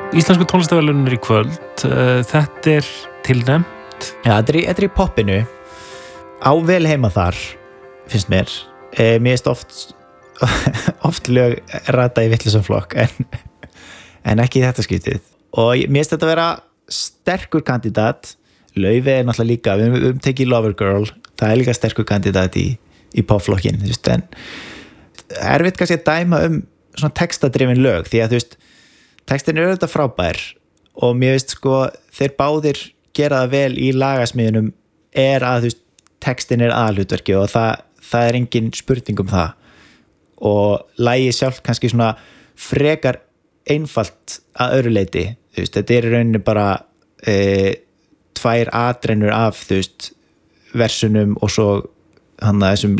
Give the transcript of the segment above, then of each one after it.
Íslensku tónlistarverðlaunir í kvöld, þetta tilnefnt. Já, þetta er í poppinu, á vel heima þar, finnst mér. Mér finnst oft lög rata í vitlausum flokk, en ekki í þetta skiptið. Og mér finnst þetta vera sterkur kandidat. Laufey er náttúrulega líka, við höfum tekið Lover Girl, það er líka sterkur kandidat í popflokkin, þú veist, en erfitt kannski að dæma svona textadrifin lög, því að þú veist, textin er auðvitað frábær og mér veist sko, þeir báðir gera það vel í lagasmiðunum að þú veist, textin er aðalhlutverki og það er engin spurning um það og lagið sjálf kannski svona frekar einfalt að öðru leyti, þú veist, þetta er í rauninni bara tvær atrennur af þú veist versunum og svo hann að þessum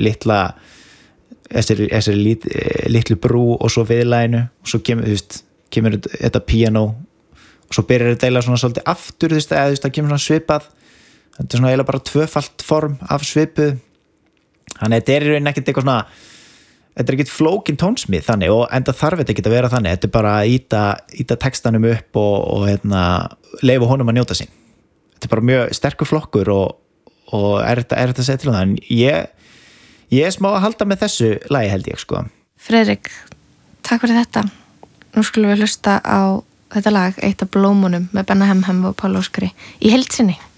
litlu brú og svo viðlæginu og svo kemur þetta piano og svo byrjar þetta eiginlega svona svolítið aftur þú veist, það kemur svona svipað þetta er svona eiginlega bara tvöfalt form af svipuð þannig að þetta er í rauninni ekkert eitthvað svona þetta er ekkert flókin tónsmið þannig og enda þarf þetta ekki að vera þannig þetta er bara að íta textanum upp og leyfa honum að njóta sín þetta er bara mjög sterkur flokkur og er þetta að segja til það en ég er smá að halda með þessu lagi held ég sko. Friðrik, takk fyrir þetta. Nú skulum við hlusta á þetta lag, eitt af blómunum með Benna Hemhem og Páll Óskari í heild sinni.